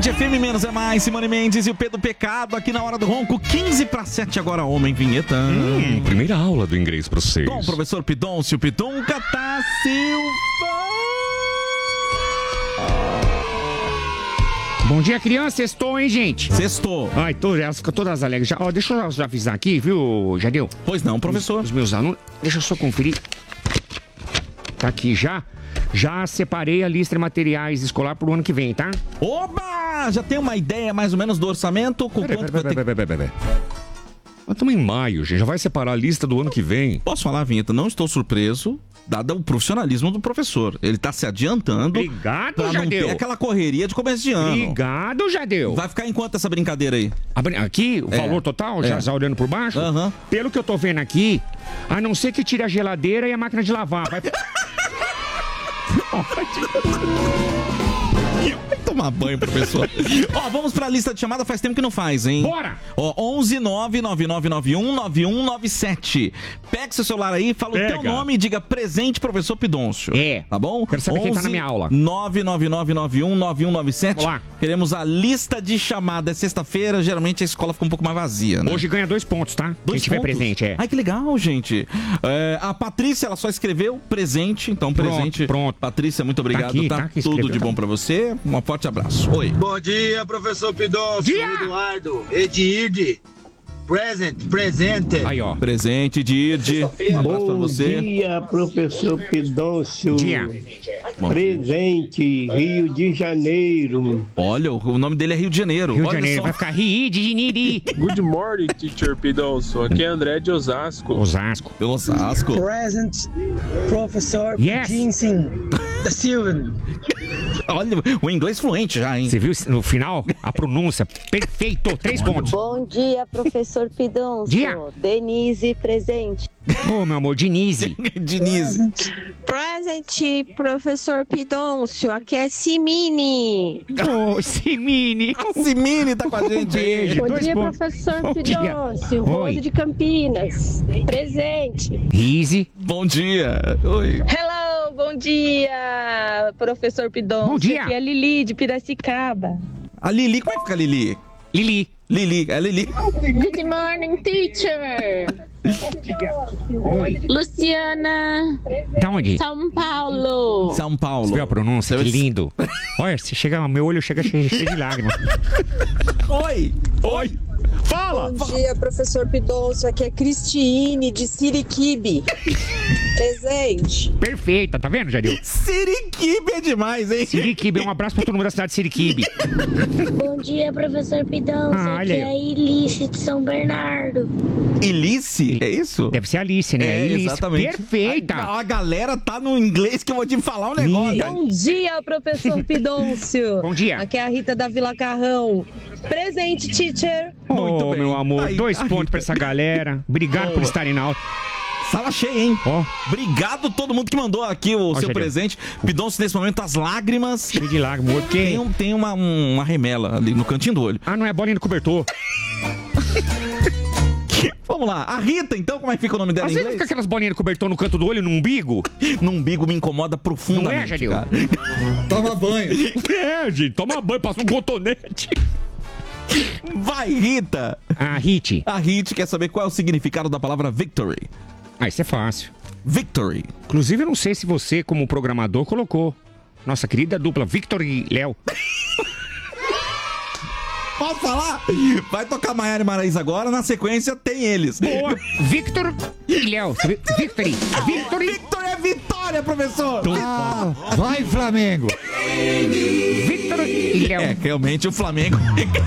Band FM menos é mais, Simone Mendes e o Pedro Pecado aqui na Hora do Ronco, 15:07 agora, homem, vinheta. Primeira aula do inglês pra vocês. Com o professor Pidoncio Pidonca da Silva. Bom dia, criança. Sextou, hein, gente? Sextou. Ai, elas ficam todas alegres. Já, ó, deixa eu já avisar aqui, viu, Jadeu? Pois não, professor. Os meus alunos... Deixa eu só conferir. Tá aqui já. Já separei a lista de materiais escolar pro ano que vem, tá? Oba! Já tem uma ideia mais ou menos do orçamento? Com quanto vai ter... Nós estamos em maio, gente. Já vai separar a lista do ano que vem. Posso falar, Vinheta? Não estou surpreso, dado o profissionalismo do professor. Ele tá se adiantando. Obrigado, pra não Jadeu. ter aquela correria de começo de ano. Obrigado, Jadeu. Vai ficar em quanto essa brincadeira aí? Aqui, o valor total, já olhando por baixo? Aham. Pelo que eu tô vendo aqui, a não ser que tire a geladeira e a máquina de lavar. Vai tomar banho, professor. Ó, vamos pra lista de chamada, faz tempo que não faz, hein? Bora! Ó, 11999919197. Pega seu celular aí, fala o teu nome e diga presente, professor Pidoncio. Tá bom? Quero saber quem tá na minha aula. 999919197. Vamos lá. Queremos a lista de chamada. É sexta-feira, geralmente a escola fica um pouco mais vazia, né? Hoje ganha 2 pontos, tá? Quem tiver presente, Ai, que legal, gente. A Patrícia, ela só escreveu presente, então presente. Pronto. Patrícia, muito obrigado. Tá aqui, tudo escreveu, de bom pra você. Um forte abraço. Oi. Bom dia, professor Pidoncio, Eduardo, Edirde, presente. Aí, ó. Presente, Dirde. Um abraço pra você. Bom dia, professor Pidoncio. Dia. Presente, Rio de Janeiro. Olha, o nome dele é Rio de Janeiro. Rio de Olha Janeiro, só. vai ficar Rio de Janeiro. Good morning, teacher Pidoncio. Aqui é André de Osasco. Osasco. Osasco. Present, professor Yes. Jensen da Silva. Olha, o inglês fluente já, hein? Você viu no final? A pronúncia. Perfeito. 3 pontos. Bom dia, professor Pidoncio. Dia. Denise, presente. Ô, meu amor, Denise. Denise. Presente, professor Pidoncio. Aqui é Simine. Ô, Simine. Simine tá com a gente. Beijo. Bom 2 dia, pontos. professor Bom dia. Pidoncio. Oi. Rose de Campinas. Presente. Rise. Bom dia. Oi. Hello, bom dia, professor Pidoncio. Bom dia. Aqui é Lili, de Piracicaba. A Lili, como é que fica a Lili? Lili. Lili, é Lili. Good morning, teacher. Luciana, Da onde? São Paulo. São Paulo. Você viu a pronúncia? Você Que vai- lindo. Olha, se chega, meu olho chega cheio de lágrimas. Oi. Oi. Fala. Bom dia, professor Pidoncio. Aqui é Cristiane, de Siriquibe. Presente. Perfeita, tá vendo, Jadil? Siriquibe é demais, hein? Siriquibe, um abraço pra todo mundo da cidade de Siriquibe. Bom dia, professor Pidoncio. Ah, olha Aqui aí. é Ilice, de São Bernardo. Ilice, é isso? Deve ser Alice, né? Alice. exatamente. Perfeita. A galera tá no inglês que eu vou te falar um negócio. Bom dia, professor Pidoncio. Bom dia. Aqui é a Rita da Vila Carrão. Presente, teacher. Muito Ô, bem. meu amor, Aí, 2 a pontos Rita. pra essa galera. Obrigado por estarem na aula. Sala cheia, hein? Ó, Obrigado a todo mundo que mandou aqui o seu Jadil. presente. Pidoncio, nesse momento, as lágrimas. cheio de lágrimas. Ok. Tem uma remela ali no cantinho do olho. Ah, não é bolinha do cobertor. Vamos lá. A Rita, então, como é que fica o nome dela Às em vezes inglês? fica aquelas bolinhas do cobertor no canto do olho, no umbigo. No umbigo me incomoda Não profundamente, é, Jadil? cara. Toma banho. É, gente, toma banho, passa um cotonete. Vai, Rita. A Hit. A Rita quer saber qual é o significado da palavra victory. Ah, isso é fácil. Victory. Inclusive, eu não sei se você, como programador, colocou. Nossa querida dupla Victor e Léo. Posso falar? Vai tocar Maiara e Maraísa agora, na sequência tem eles. Boa. Victor e Léo. Victory. Victory. Victor é vitória, professor! Vai, Flamengo. Victor e Léo. É, realmente o Flamengo